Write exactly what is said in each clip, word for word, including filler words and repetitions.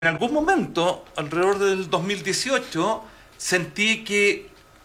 En algún momento, alrededor del dos mil dieciocho, sentí que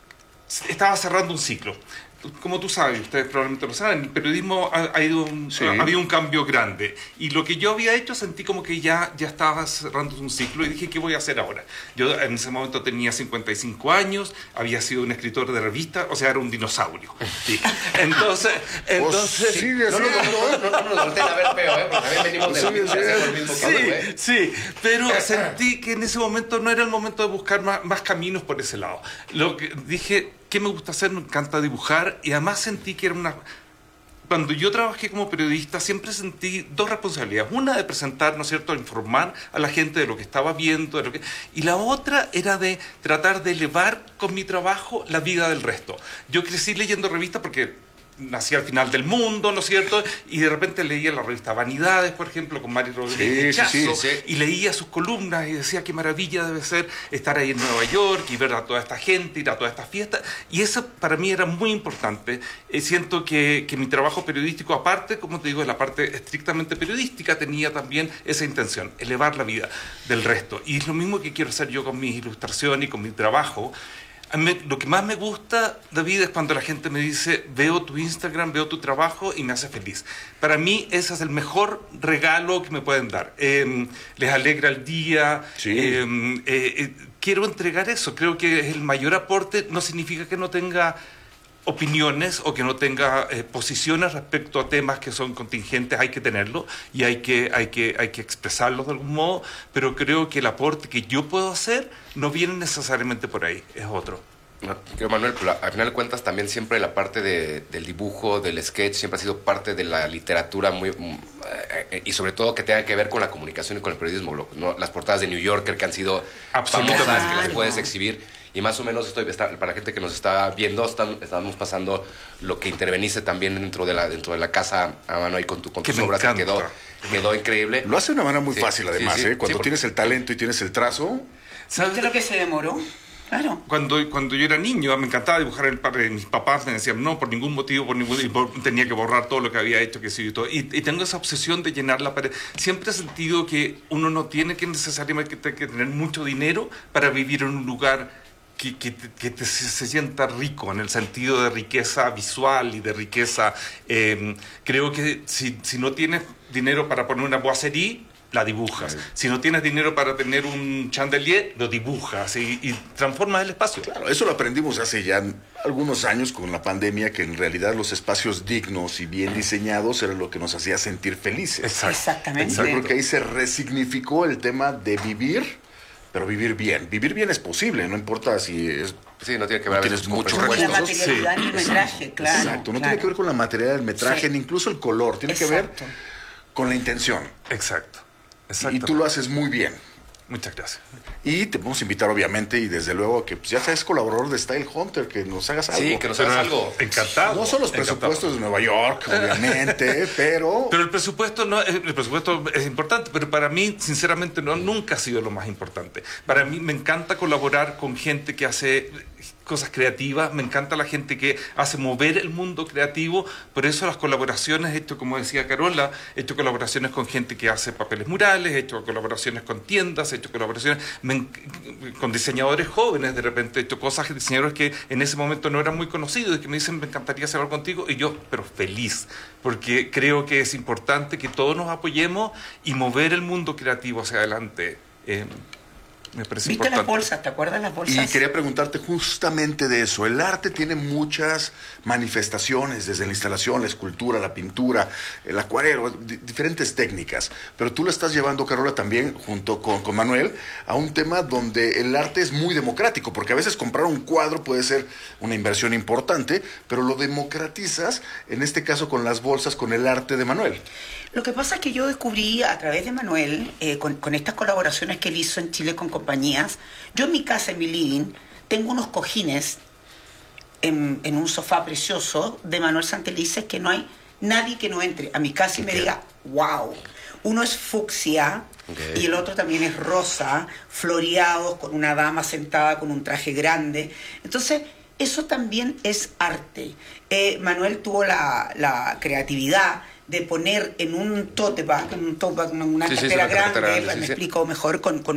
estaba cerrando un ciclo. Como tú sabes, ustedes probablemente lo saben, el periodismo ha, ha ido un, Sí. ha habido un cambio grande. Y lo que yo había hecho, sentí como que ya, ya estaba cerrando un ciclo y dije, ¿qué voy a hacer ahora? Yo en ese momento tenía cincuenta y cinco años, había sido un escritor de revista, o sea, era un dinosaurio. Sí. Entonces, entonces... Pues sigue No, no, no, siendo, no, no, no nos volteen a ver feo, ¿eh? Porque también venimos de la Sí, misma sí, haciendo el mismo Sí, camino, ¿eh? sí, pero sentí que en ese momento no era el momento de buscar más, más caminos por ese lado. Lo que dije, ¿qué me gusta hacer? Me encanta dibujar y además sentí que era una... Cuando yo trabajé como periodista siempre sentí dos responsabilidades. Una de presentar, ¿no es cierto?, informar a la gente de lo que estaba viendo, de lo que... y la otra era de tratar de elevar con mi trabajo la vida del resto. Yo crecí leyendo revistas porque nací al final del mundo, ¿no es cierto? Y de repente leía la revista Vanidades, por ejemplo, con Mario Rodríguez Sí, sí, Chazo, sí, sí. y leía sus columnas y decía qué maravilla debe ser estar ahí en Nueva York y ver a toda esta gente, ir a todas estas fiestas. Y eso para mí era muy importante. Eh, siento que, que mi trabajo periodístico, aparte, como te digo, de la parte estrictamente periodística, tenía también esa intención, elevar la vida del resto. Y es lo mismo que quiero hacer yo con mis ilustraciones y con mi trabajo. A mí, lo que más me gusta, David, es cuando la gente me dice, veo tu Instagram, veo tu trabajo y me hace feliz. Para mí ese es el mejor regalo que me pueden dar. Eh, les alegra el día. Sí. Eh, eh, eh, quiero entregar eso. Creo que es el mayor aporte. No significa que no tenga opiniones o que no tenga eh, posiciones respecto a temas que son contingentes. Hay que tenerlo y hay que, hay que, hay que expresarlos de algún modo, pero creo que el aporte que yo puedo hacer no viene necesariamente por ahí, es otro. No, creo, Manuel, pero al final de cuentas también siempre la parte de, del dibujo, del sketch, siempre ha sido parte de la literatura muy mm, eh, y sobre todo que tenga que ver con la comunicación y con el periodismo, lo- ¿no? Las portadas de New Yorker que han sido Absolutamente. famosas, que las Claro. puedes exhibir. Y más o menos, estoy, está- para la gente que nos está viendo, están, estamos pasando lo que interveniste también dentro de la, dentro de la casa a mano ahí con, tu, con Que tus me obras, que encanta. quedó, quedó increíble. Lo hace de una manera muy Sí, fácil, sí, además, sí. ¿eh? Sí, Cuando porque- tienes el talento y tienes el trazo. ¿Sabes? ¿Viste lo que se demoró? Claro. Cuando, cuando yo era niño, me encantaba dibujar el padre. Mis papás me decían, no, por ningún motivo, por ningún y por- tenía que borrar todo lo que había hecho, que sí, y todo. Y, y tengo esa obsesión de llenar la pared. Siempre he sentido que uno no tiene que necesariamente que, que tener mucho dinero para vivir en un lugar que, que, te- que te- se, se sienta rico, en el sentido de riqueza visual y de riqueza. eh, creo que si, si no tienes dinero para poner una boiserie, la dibujas. Claro. Si no tienes dinero para tener un chandelier, lo dibujas y, y transformas el espacio. Claro, eso lo aprendimos hace ya algunos años con la pandemia, que en realidad los espacios dignos y bien diseñados era lo que nos hacía sentir felices. Exacto. Exactamente. Yo creo que ahí se resignificó el tema de vivir, pero vivir bien. Vivir bien es posible, no importa si es... Sí, no tiene que ver a veces Tienes con mucho Con la presupuestos. recursos. materialidad y el metraje, claro. Exacto, no claro. tiene que ver con la materialidad del metraje, Sí. ni incluso el color, tiene que ver Exacto. con la intención. Exacto. Y Exacto. tú lo haces muy bien. Muchas gracias. Y te podemos invitar, obviamente, y desde luego que pues, ya seas colaborador de Style Hunter, que nos hagas algo. Sí, que nos Pero hagas algo. Encantado. No son los encantado. presupuestos de Nueva York, obviamente, pero... Pero el presupuesto no, el presupuesto es importante, pero para mí, sinceramente, no nunca ha sido lo más importante. Para mí me encanta colaborar con gente que hace cosas creativas, me encanta la gente que hace mover el mundo creativo, por eso las colaboraciones, he hecho, como decía Carola, he hecho colaboraciones con gente que hace papeles murales, he hecho colaboraciones con tiendas, he hecho colaboraciones me en- con diseñadores jóvenes, de repente he hecho cosas, diseñadores que en ese momento no eran muy conocidos y que me dicen, me encantaría hacer algo contigo, y yo, pero feliz, porque creo que es importante que todos nos apoyemos y mover el mundo creativo hacia adelante. Eh, me parece ¿Viste importante. las bolsas? ¿Te acuerdas las Y bolsas? quería preguntarte justamente de eso. El arte tiene muchas manifestaciones, desde la instalación, la escultura, la pintura, el acuarelo, di- diferentes técnicas. Pero tú lo estás llevando, Carola, también, junto con, con Manuel, a un tema donde el arte es muy democrático, porque a veces comprar un cuadro puede ser una inversión importante, pero lo democratizas, en este caso con las bolsas, con el arte de Manuel. Lo que pasa es que yo descubrí a través de Manuel, eh, con, con estas colaboraciones que él hizo en Chile con compañías, yo en mi casa, en mi living, tengo unos cojines en, en un sofá precioso de Manuel Santelices que no hay nadie que no entre a mi casa y me diga, wow. Uno es fucsia Ok. y el otro también es rosa, floreados, con una dama sentada con un traje grande. Entonces, eso también es arte. Eh, Manuel tuvo la, la creatividad de poner en un tote bag, en un tote bag, en una Sí, sí, cartera sí, una cartera grande, grande, sí, me sí. explico mejor, con, con